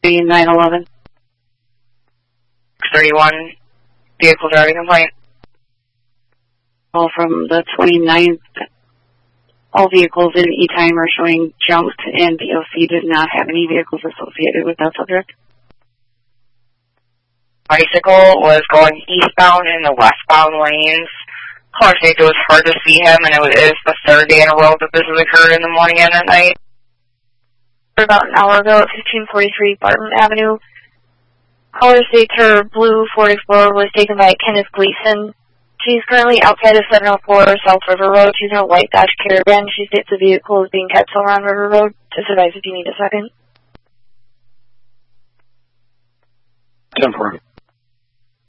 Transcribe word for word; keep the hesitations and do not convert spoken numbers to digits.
three nine eleven. six thirty-one, vehicle driving complaint. All from the twenty-ninth. All vehicles in E-Time are showing junked, and B O C did not have any vehicles associated with that subject. Bicycle was going eastbound in the westbound lanes. Caller stated it was hard to see him, and it is the third day in a row that this has occurred in the morning and at night. About an hour ago at fifteen forty-three Barton Avenue, caller states her blue Ford Explorer was taken by Kenneth Gleason. She's currently outside of seven oh four South River Road. She's in a white Dodge Caravan. She states the vehicle is being kept somewhere on River Road. Just advise if you need a second. ten four.